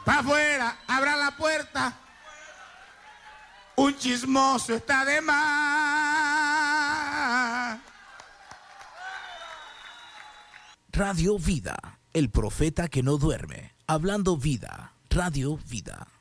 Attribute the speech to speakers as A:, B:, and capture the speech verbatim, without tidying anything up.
A: Pa' afuera, abra la puerta. Un chismoso está de más.
B: Radio Vida, el profeta que no duerme. Hablando vida, Radio Vida.